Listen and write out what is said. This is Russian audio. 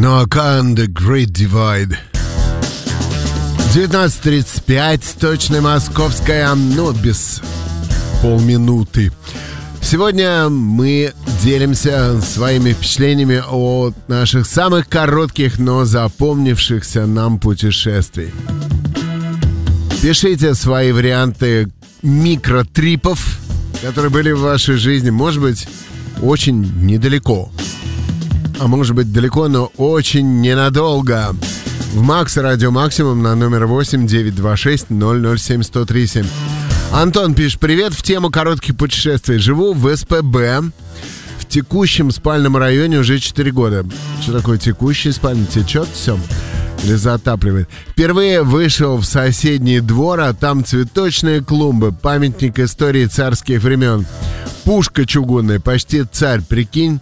Noakan, The Great Divide. 19:35, точно московская, но без полминуты. Сегодня мы делимся своими впечатлениями о наших самых коротких, но запомнившихся нам путешествий. Пишите свои варианты микротрипов, которые были в вашей жизни. Может быть, очень недалеко. А может быть, далеко, но очень ненадолго. В Макс Радио Максимум на номер 8-926-007-1037. Антон пишет: привет, в тему коротких путешествий. Живу в СПБ в текущем спальном районе уже 4 года. Что такое текущий спальный? Течет все? Или затапливает? Впервые вышел в соседний двор, а там цветочные клумбы, памятник истории царских времен. Пушка чугунная, почти царь, прикинь.